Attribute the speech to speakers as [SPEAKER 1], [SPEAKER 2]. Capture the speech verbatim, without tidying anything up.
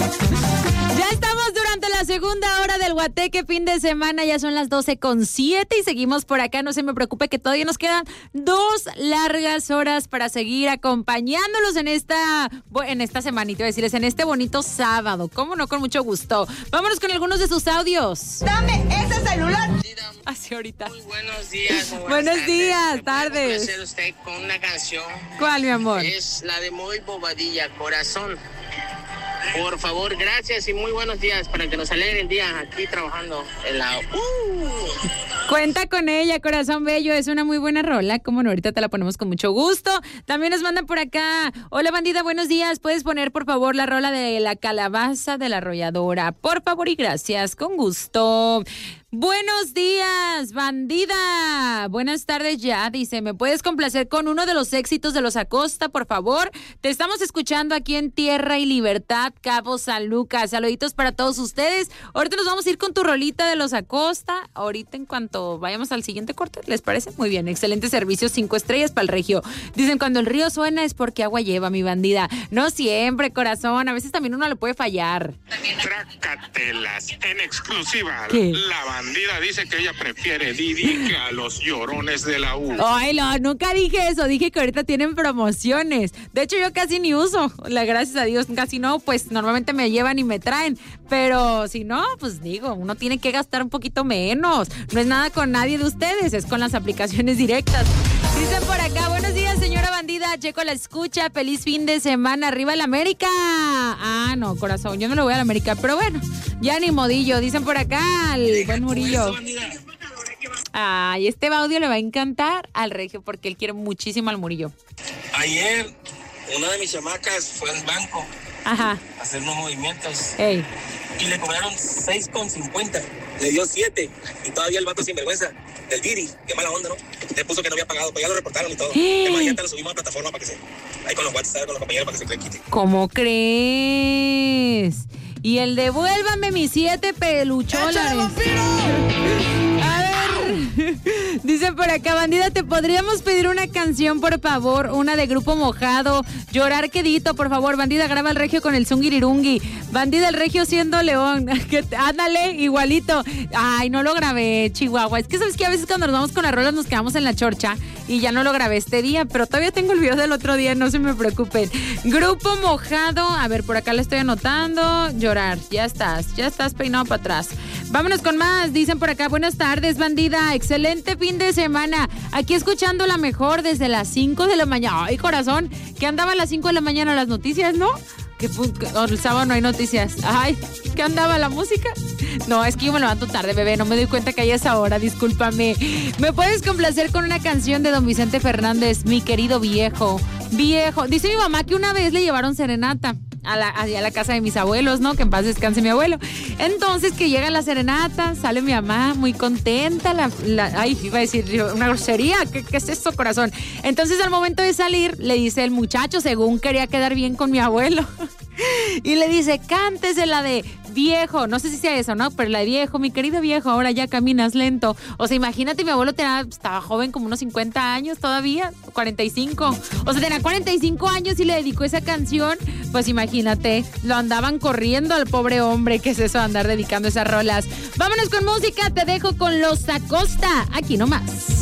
[SPEAKER 1] Ya estamos durante la segunda hora del Guateque fin de semana, ya son las doce con siete y seguimos por acá. No se me preocupe que todavía nos quedan dos largas horas para seguir acompañándolos en esta en esta semanita, decirles, en este bonito sábado. ¿Cómo no? Con mucho gusto. Vámonos con algunos de sus audios.
[SPEAKER 2] Dame ese celular.
[SPEAKER 1] Así ahorita.
[SPEAKER 3] Muy buenos días. Muy
[SPEAKER 1] buenos
[SPEAKER 3] tardes.
[SPEAKER 1] días,
[SPEAKER 3] ¿Me
[SPEAKER 1] tardes.
[SPEAKER 3] puede complacer usted con una canción?
[SPEAKER 1] ¿Cuál, mi amor?
[SPEAKER 3] Es la de Muy Bobadilla, Corazón. Por favor, gracias y muy buenos días para que nos alegre el día aquí trabajando en la... Uh.
[SPEAKER 1] Cuenta con ella, Corazón Bello, es una muy buena rola, como no, ahorita te la ponemos con mucho gusto. También nos mandan por acá, hola bandida, buenos días, puedes poner por favor la rola de La Calabaza de la Arrolladora, por favor y gracias, con gusto. Buenos días, bandida. Buenas tardes ya, dice, ¿me puedes complacer con uno de los éxitos de los Acosta, por favor? Te estamos escuchando aquí en Tierra y Libertad, Cabo San Lucas. Saluditos para todos ustedes. Ahorita nos vamos a ir con tu rolita de los Acosta. Ahorita en cuanto vayamos al siguiente corte, ¿les parece? Muy bien, excelente servicio, cinco estrellas para el regio. Dicen, cuando el río suena es porque agua lleva, mi bandida. No siempre, corazón, a veces también uno le puede fallar.
[SPEAKER 4] Trácatelas, en exclusiva.
[SPEAKER 1] ¿Qué?
[SPEAKER 4] La bandida dice que ella prefiere Didi que a los llorones de la U.
[SPEAKER 1] Ay, no, nunca dije eso, dije que ahorita tienen promociones. De hecho, yo casi ni uso, la gracias a Dios, casi no, pues normalmente me llevan y me traen. Pero si no, pues digo, uno tiene que gastar un poquito menos. No es nada con nadie de ustedes, es con las aplicaciones directas. Dicen por acá, buenos días, señora bandida, Checo la escucha, feliz fin de semana, arriba el América. Ah, no, corazón, yo no le voy a la América, pero bueno, ya ni modillo. Dicen por acá, el buen Murillo. Ay, este audio le va a encantar al regio porque él quiere muchísimo al Murillo.
[SPEAKER 5] Ayer, una de mis chamacas fue al banco
[SPEAKER 1] Ajá.
[SPEAKER 5] a hacer unos movimientos.
[SPEAKER 1] Ey.
[SPEAKER 5] Y le cobraron seis con cincuenta. Le dio siete. Y todavía el vato sinvergüenza del Didi, qué mala onda, ¿no? Le puso que no había pagado, pero ya lo reportaron y todo.
[SPEAKER 1] ¡Eh!
[SPEAKER 5] Además, ya te lo subimos a la plataforma para que se... Ahí con los WhatsApp, con los compañeros para que se le quite.
[SPEAKER 1] ¿Cómo crees? Y el devuélvame mis siete peluchones. A ver, dicen por acá, bandida, ¿te podríamos pedir una canción, por favor? Una de Grupo Mojado, Llorar Quedito, por favor. Bandida, graba el regio con el zungirirungi. Bandida, el regio siendo león. Ándale, igualito. Ay, no lo grabé, Chihuahua. Es que sabes que a veces cuando nos vamos con las rolas nos quedamos en la chorcha y ya no lo grabé este día, pero todavía tengo el video del otro día, no se me preocupen. Grupo Mojado, a ver, por acá le estoy anotando. Llorar, ya estás, ya estás peinado para atrás. Vámonos con más, dicen por acá, buenas tardes, bandida, excelente fin de semana. Aquí escuchando la mejor desde las cinco de la mañana. Ay, corazón, que andaba a las cinco de la mañana las noticias, ¿no? Que el sábado no hay noticias. Ay, ¿qué andaba la música? No, es que yo me levanto tarde, bebé, no me doy cuenta que hay esa hora, discúlpame. ¿Me puedes complacer con una canción de don Vicente Fernández, Mi Querido Viejo? Viejo, dice mi mamá que una vez le llevaron serenata a la, a la casa de mis abuelos, ¿no? Que en paz descanse mi abuelo. Entonces que llega la serenata, sale mi mamá muy contenta, la, la, ay, iba a decir una grosería, ¿qué, qué es esto, corazón? Entonces al momento de salir, le dice el muchacho, según quería quedar bien con mi abuelo, y le dice, cántese la de viejo, no sé si sea eso, ¿no? Pero la de viejo, mi querido viejo, ahora ya caminas lento. O sea, imagínate, mi abuelo tenía, estaba joven, como unos cincuenta años todavía, cuarenta y cinco. O sea, tenía cuarenta y cinco años y le dedicó esa canción, pues imagínate, lo andaban corriendo al pobre hombre, ¿qué es eso de andar dedicando esas rolas? Vámonos con música, te dejo con los Acosta, aquí nomás.